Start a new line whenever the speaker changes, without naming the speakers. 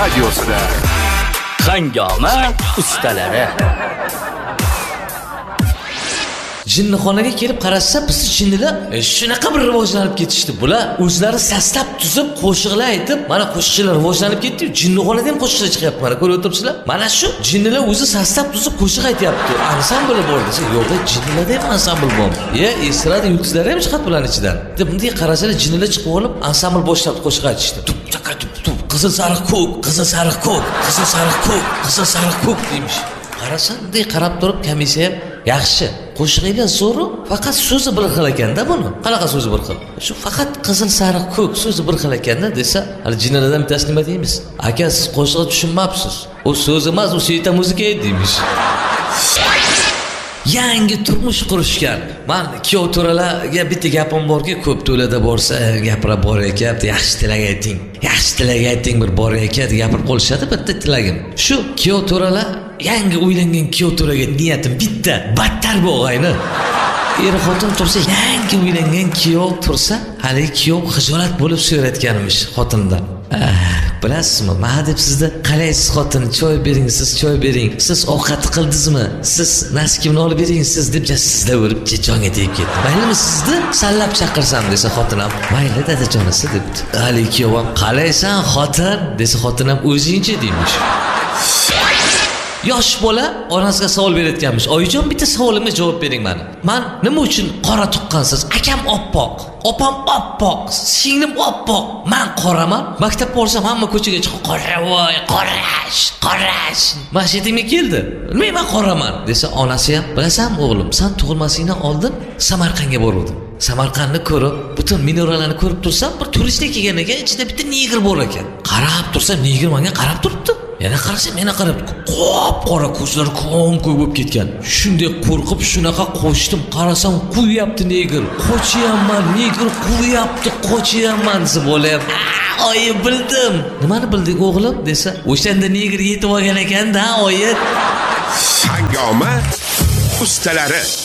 radiosida
Hangoma ustalari. Jinnixonaga kelib qarashsa, biz jinnilar shunaqa bir rivojlanib ketishdi. Bular o'zlari saslab tuzib, qo'shiqlar aytib, mana qo'shiqchilar rivojlanib ketdi. Jinnixonada ham qo'shiqlar chiqyapti. Mana ko'rib o'tiribsizlar. Mana shu jinnilar o'zi saslab tuzib qo'shiq aytyapti. Ansambl bor desa, yo'q, jinnilarda ham ansambl bor. Estrada yulduzlari ham chiqadi bularning ichidan. Bunday qarasalar jinnilar chiqib olib, ansambl boshlab qo'shiq aytishdi. Qizil sariq ko'k, qizil sariq ko'k, qizil sariq ko'k, qizil sariq ko'k deymish. Qarasam, bunday qarab turib, komissiya yaxshi. Qo'shig'inglar zo'ru, faqat so'zi bir xil ekanda buni. Qanaqa so'zi bir xil? Shu faqat qizil sariq ko'k so'zi bir xil ekanda desa, hali jinnilardan bittasi nima deymiz? Aka, siz qo'shig'ni tushunmabsiz. U so'z emas, u siyta muzika deymish. Yangi turmush qurishgan. Men kuyov to'ralarga bitta gapim borki, ko'p to'lada borsa, gapira bor ekan, yaxshi tilak ayting. Yaxshi tilak ayting bir bor ekan, gapirib qolishadi bitta tilagim. Shu kuyov to'ralar yangi uylangan kuyov to'raga niyatim bitta, battar bu o'g'ayni. Er xotin tursa, yangi uylangan kuyov tursa, hali kuyov xijolat bo'lib so'rayotganmish xotindan. Bilasizmi, men deb sizda qalaysiz xotin, choy bering, siz choy bering, siz ovqat qildingizmi, siz naskimni olib bering, siz deb sizlar o'rib jonga tegib ketdi. Maylimi sizni sallab chaqirsam desa xotin ham, mayli dadajonisi debdi. Hali kuyov ham qalaysan xotin desa xotin ham o'zingchi deymish. Yosh bola onasiga savol berayotganmish. Oyijon, bitta savolimga javob bering meni. Men nima uchun qora tuqqansiz? Akam oppoq, opam oppoq, singlim oppoq, men qoraman. Maktabga borsam hamma ko'chaga chiqib qoravoy, qorash. Masjidimga keldi. Nima men qoraman desa, onasi ham, bilasanmi o'g'lim, sen tug'ilmasingdan oldin Samarqandga bordim. Samarqandni ko'rib, butun minoralarni ko'rib tursam, bir turistlar kelgan ekan, ichida bitta negr bor ekan. Qarab tursam, negr menga qarab turibdi. Yana qarasam, meni qarab, qop-qora ko'zlari ko'm-ko'k bo'lib ketgan. Shunday qo'rqib, shunaqa qo'shdim. Qarasam, quvyapti negr. Qochyapman, negr quvyapti, qochyapman deb bo'layapti. Oyi, bildim. Nimani bilding o'g'lim desa, o'shanda negr yetib olgan ekan-da, oyi.
Hangoma ustalari.